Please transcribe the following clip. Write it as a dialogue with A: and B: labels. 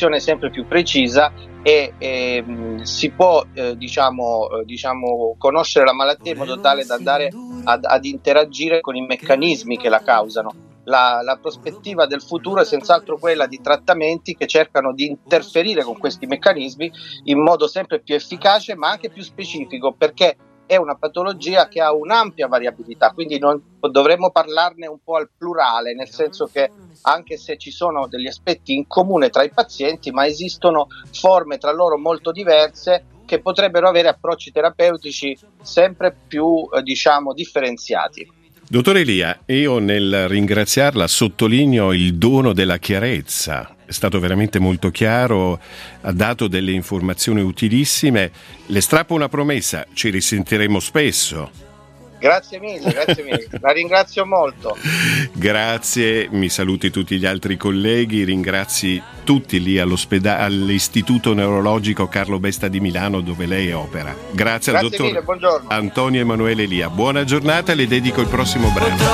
A: diagnosticazione sempre più precisa e si può conoscere la malattia in modo tale da andare ad interagire con i meccanismi che la causano. La prospettiva del futuro è senz'altro quella di trattamenti che cercano di interferire con questi meccanismi in modo sempre più efficace ma anche più specifico, perché è una patologia che ha un'ampia variabilità, quindi dovremmo parlarne un po' al plurale, nel senso che anche se ci sono degli aspetti in comune tra i pazienti, ma esistono forme tra loro molto diverse che potrebbero avere approcci terapeutici sempre più differenziati.
B: Dottor Elia, io nel ringraziarla sottolineo il dono della chiarezza. È stato veramente molto chiaro, ha dato delle informazioni utilissime. Le strappo una promessa, ci risentiremo spesso.
A: Grazie mille, la ringrazio molto.
B: Grazie, mi saluti tutti gli altri colleghi, ringrazi tutti lì all'Istituto Neurologico Carlo Besta di Milano dove lei opera. Grazie al dottor
A: mille, buongiorno.
B: Antonio Emanuele Elia. Buona giornata, le dedico il prossimo brano.